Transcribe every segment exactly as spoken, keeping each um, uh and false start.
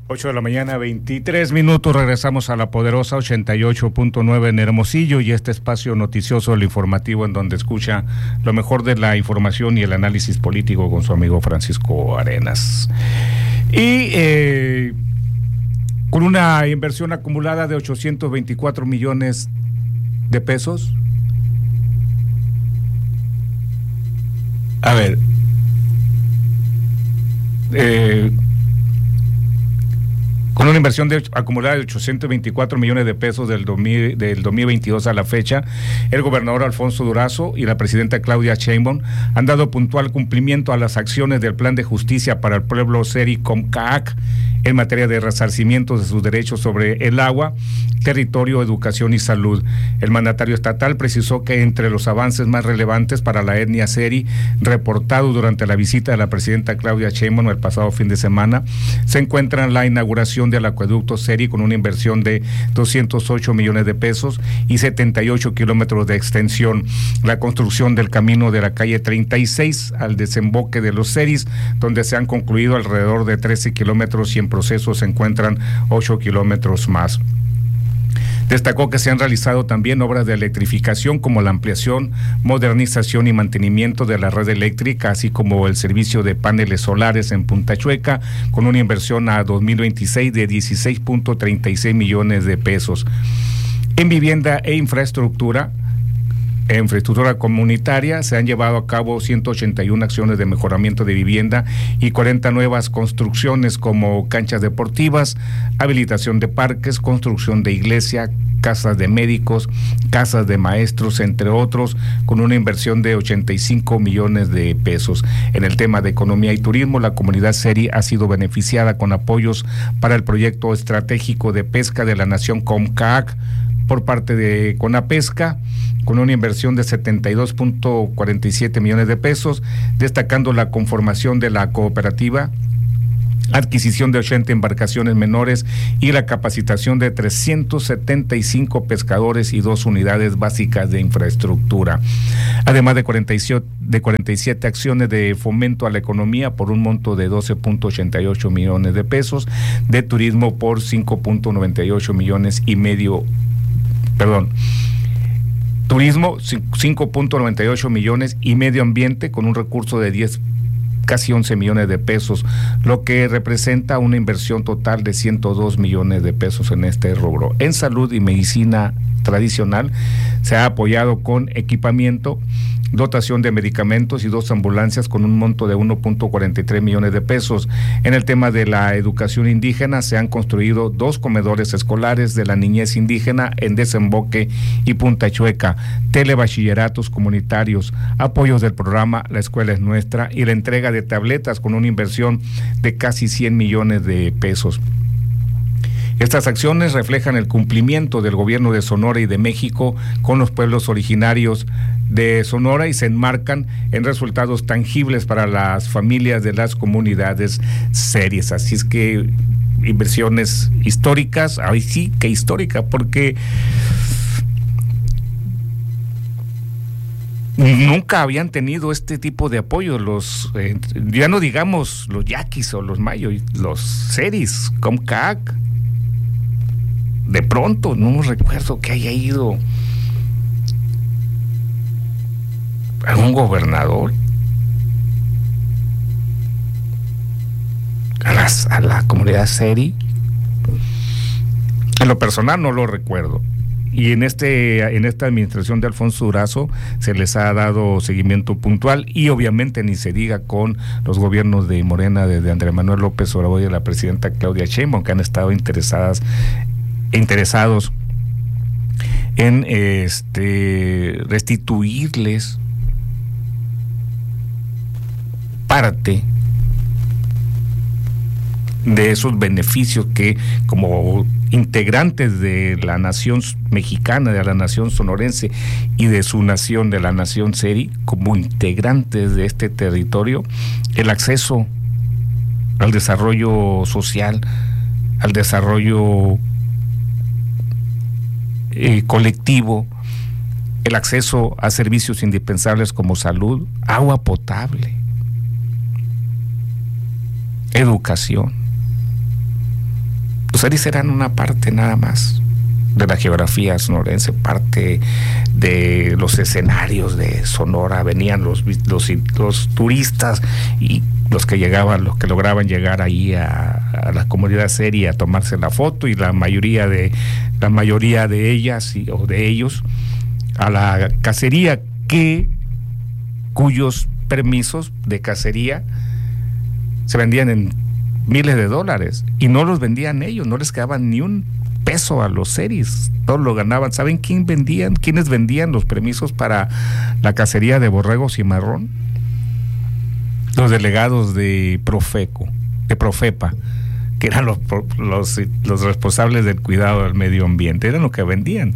ocho de la mañana, veintitrés minutos, regresamos a la poderosa ochenta y ocho punto nueve en Hermosillo y este espacio noticioso, el informativo, en donde escucha lo mejor de la información y el análisis político con su amigo Francisco Arenas. Y eh, con una inversión acumulada de ochocientos veinticuatro millones de pesos. A ver, eh, con una inversión de, acumulada de ochocientos veinticuatro millones de pesos del, dos mil, del dos mil veintidós a la fecha, el gobernador Alfonso Durazo y la presidenta Claudia Sheinbaum han dado puntual cumplimiento a las acciones del Plan de Justicia para el Pueblo Seri-Comcaac en materia de resarcimientos de sus derechos sobre el agua, territorio, educación y salud. El mandatario estatal precisó que entre los avances más relevantes para la etnia Seri, reportado durante la visita de la presidenta Claudia Sheinbaum el pasado fin de semana, se encuentran la inauguración del acueducto Seri con una inversión de doscientos ocho millones de pesos y setenta y ocho kilómetros de extensión, la construcción del camino de la calle treinta y seis al desemboque de los Seris, donde se han concluido alrededor de trece kilómetros y en proceso se encuentran ocho kilómetros más. Destacó que se han realizado también obras de electrificación como la ampliación, modernización y mantenimiento de la red eléctrica, así como el servicio de paneles solares en Punta Chueca, con una inversión a dos mil veintiséis de dieciséis punto treinta y seis millones de pesos. En vivienda e infraestructura, En infraestructura comunitaria se han llevado a cabo ciento ochenta y una acciones de mejoramiento de vivienda y cuarenta nuevas construcciones como canchas deportivas, habilitación de parques, construcción de iglesia, casas de médicos, casas de maestros, entre otros, con una inversión de ochenta y cinco millones de pesos. En el tema de economía y turismo, la comunidad Seri ha sido beneficiada con apoyos para el proyecto estratégico de pesca de la nación Comcaac por parte de Conapesca, con una inversión de setenta y dos punto cuarenta y siete millones de pesos, destacando la conformación de la cooperativa, adquisición de ochenta embarcaciones menores y la capacitación de trescientos setenta y cinco pescadores y dos unidades básicas de infraestructura, además de cuarenta y siete, de cuarenta y siete acciones de fomento a la economía por un monto de doce punto ochenta y ocho millones de pesos, de turismo por cinco punto noventa y ocho millones y medio, perdón, turismo cinco punto noventa y ocho millones y medio ambiente con un recurso de diez, casi once millones de pesos, lo que representa una inversión total de ciento dos millones de pesos en este rubro. En salud y medicina tradicional se ha apoyado con equipamiento, dotación de medicamentos y dos ambulancias con un monto de uno punto cuarenta y tres millones de pesos. En el tema de la educación indígena se han construido dos comedores escolares de la niñez indígena en Desemboque y Punta Chueca, telebachilleratos comunitarios, apoyos del programa La Escuela es Nuestra y la entrega de tabletas con una inversión de casi cien millones de pesos. Estas acciones reflejan el cumplimiento del gobierno de Sonora y de México con los pueblos originarios de Sonora y se enmarcan en resultados tangibles para las familias de las comunidades serias. Así es que inversiones históricas, ahí sí que histórica, porque nunca habían tenido este tipo de apoyo los, eh, ya no digamos los yaquis o los mayos, los seris, Comcaac. De pronto, no recuerdo que haya ido algún gobernador a, las, a la comunidad Seri. En lo personal no lo recuerdo. Y en este en esta administración de Alfonso Durazo se les ha dado seguimiento puntual y obviamente ni se diga con los gobiernos de Morena, desde Andrés Manuel López Obrador y la presidenta Claudia Sheinbaum, que han estado interesadas interesados en este restituirles parte de esos beneficios que como integrantes de la nación mexicana, de la nación sonorense y de su nación, de la nación Seri, como integrantes de este territorio, el acceso al desarrollo social, al desarrollo eh, colectivo, el acceso a servicios indispensables como salud, agua potable, educación. Los seris eran una parte nada más de la geografía sonorense, parte de los escenarios de Sonora. Venían los, los, los turistas y los que llegaban, los que lograban llegar ahí a, a la comunidad seria a tomarse la foto, y la mayoría de la mayoría de ellas y, o de ellos a la cacería, que cuyos permisos de cacería se vendían en miles de dólares, y no los vendían ellos, no les quedaban ni un peso a los seris, todos lo ganaban. ¿Saben quién vendían? ¿Quiénes vendían los permisos para la cacería de borrego cimarrón? Los delegados de Profeco, de Profepa, que eran los, los, los responsables del cuidado del medio ambiente, eran los que vendían.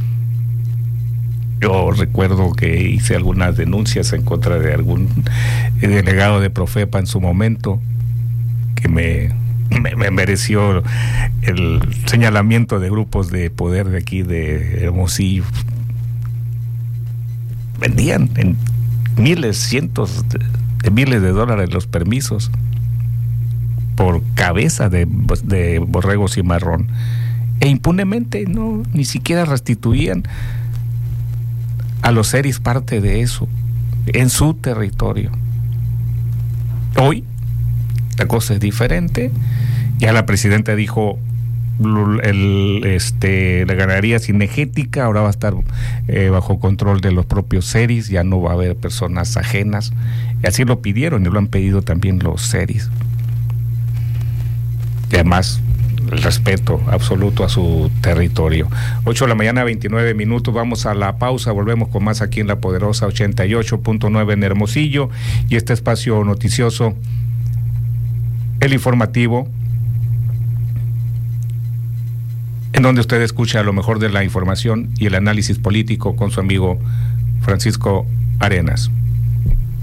Yo recuerdo que hice algunas denuncias en contra de algún delegado de Profepa en su momento, que me, me, me mereció el señalamiento de grupos de poder de aquí de Hermosillo. Vendían en miles, cientos de, de miles de dólares los permisos por cabeza de, de borrego cimarrón, e impunemente no, ni siquiera restituían a los seris parte de eso en su territorio. Hoy la cosa es diferente. Ya la presidenta dijo el, este, la ganadería cinegética ahora va a estar eh, bajo control de los propios seris, ya no va a haber personas ajenas, y así lo pidieron y lo han pedido también los seris. Y además el respeto absoluto a su territorio. ocho de la mañana, veintinueve minutos, vamos a la pausa, volvemos con más aquí en La Poderosa ochenta y ocho punto nueve en Hermosillo, y este espacio noticioso, el informativo, en donde usted escucha lo mejor de la información y el análisis político con su amigo Francisco Arenas.